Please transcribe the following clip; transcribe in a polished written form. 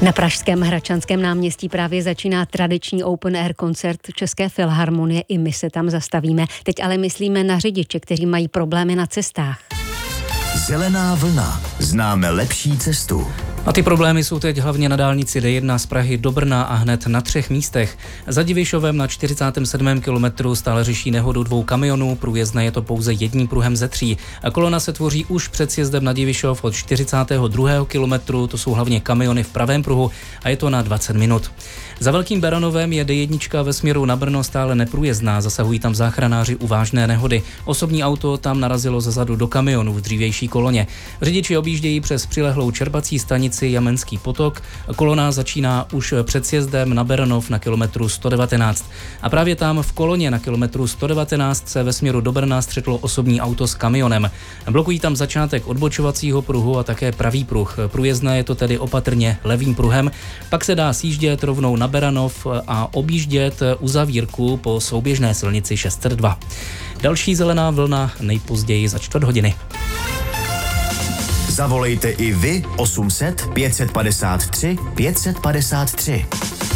Na pražském Hradčanském náměstí právě začíná tradiční open air koncert České filharmonie. I my se tam zastavíme. Teď ale myslíme na řidiče, kteří mají problémy na cestách. Zelená vlna. Známe lepší cestu. A ty problémy jsou teď hlavně na dálnici D1 z Prahy do Brna a hned na 3 místech. Za Divišovem na 47. kilometru stále řeší nehodu 2 kamionů, průjezdné je to pouze jedním pruhem ze 3. A kolona se tvoří už před sjezdem na Divišov od 42. kilometru, to jsou hlavně kamiony v pravém pruhu a je to na 20 minut. Za Velkým Beranovem je D1 ve směru na Brno stále neprůjezdná, zasahují tam záchranáři u vážné nehody. Osobní auto tam narazilo zezadu do kamionu v dřívější koloně. Řidiči objíždějí přes přilehlou čerpací stanici Jamenský potok. Kolona začíná už před sjezdem na Beranov na kilometru 119. A právě tam v koloně na kilometru 119 se ve směru do Brna střetlo osobní auto s kamionem. Blokují tam začátek odbočovacího pruhu a také pravý pruh. Průjezdné je to tedy opatrně levým pruhem. Pak se dá sjíždět rovnou na Beranov a objíždět uzavírku po souběžné silnici 602. Další zelená vlna nejpozději za 4 hodiny. Zavolejte i vy 800 553 553.